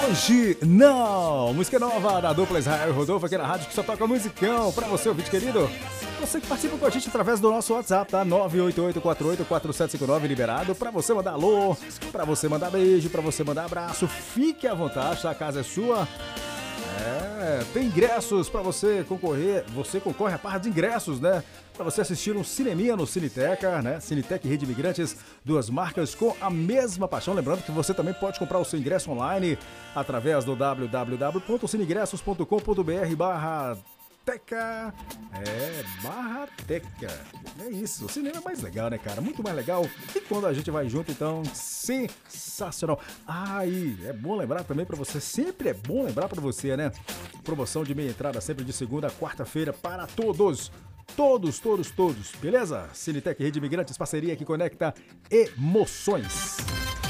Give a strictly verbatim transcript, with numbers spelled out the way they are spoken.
Hoje não! Música nova da dupla Israel e Rodolfo aqui na rádio que só toca musicão pra você, ouvinte querido. Você que participa com a gente através do nosso WhatsApp, tá? nove oito oito quatro oito quatro sete cinco nove liberado pra você mandar alô, pra você mandar beijo, pra você mandar abraço. Fique à vontade, tá? A casa é sua. É, tem ingressos pra você concorrer. Você concorre a par de ingressos, né? Pra você assistir um cineminha no Ciniteca, né? Ciniteca e Rede Imigrantes, duas marcas com a mesma paixão. Lembrando que você também pode comprar o seu ingresso online através do w w w ponto cineingressos ponto com ponto b r barra Teca. É, barra Teca. É isso, o cinema é mais legal, né, cara? Muito mais legal. E quando a gente vai junto, então, sensacional. Ah, e é bom lembrar também pra você, sempre é bom lembrar pra você, né? Promoção de meia entrada sempre de segunda a quarta-feira para todos. Todos, todos, todos, beleza? Cinetec Rede Imigrantes, parceria que conecta emoções.